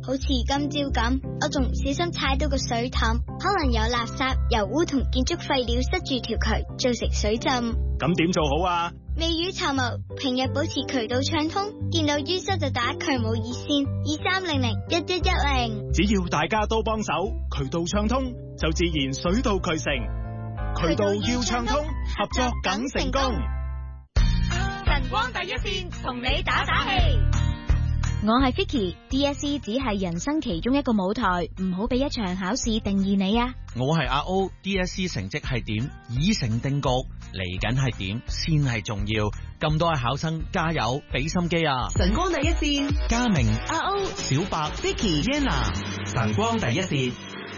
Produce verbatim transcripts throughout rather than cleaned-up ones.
好似今朝咁，我仲唔小心踩到個水凼，可能有垃圾、油污同建築廢料塞住條渠，造成水浸。 咁點做好啊？ 未雨綢繆，平日保持渠道暢通，見到淤塞就打渠務熱線二三零零一一一零。 只要大家都幫手，渠道暢通，就自然水到渠成。渠道要暢通，合作梗成功。 晨光第一線，同你打打氣。 我係 Vicky，D S E 只係人生其中一個舞台，唔好俾一場考試定義你啊！ 我係阿 O，D S E 成績係點已成定局，嚟緊係點先係重要。咁多位考生加油，俾心機啊！ 晨光第一線， 嘉明、 阿 O、 小白、 Vicky、Yana， 晨光第一線。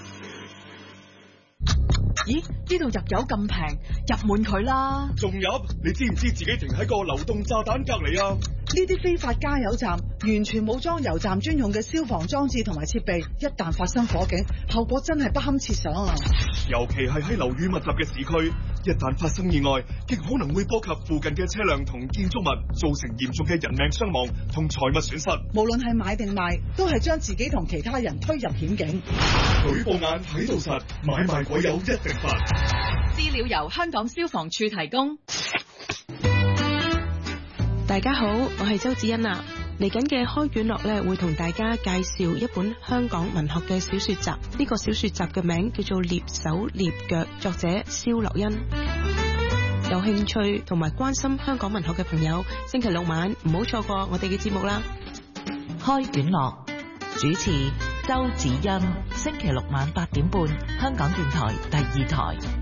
咦？呢度入油咁平，入滿佢啦！ 仲入？你知唔知自己停喺個流動炸彈隔籬啊？ 呢啲非法加油站完全冇裝油站專用嘅消防裝置同埋設備，一旦發生火警，後果真係不堪設想啊！ 尤其係喺樓宇密集嘅市區，一旦發生意外，極可能會波及附近嘅車輛同建築物，造成嚴重嘅人命傷亡同財物損失。 無論係買定賣，都係將自己同其他人推入險境。 舉報眼睇到實，買賣鬼友一定罰。 資料由香港消防處提供。 大家好，我係周子欣啊。嚟緊嘅開卷樂咧，會同大家介紹一本香港文學嘅小說集。呢個小說集嘅名叫做《躡手躡腳》，作者蕭樂欣。有興趣同埋關心香港文學嘅朋友，星期六晚唔好錯過我哋嘅節目啦。 開卷樂主持周子欣，星期六晚八點半，香港電台第二台。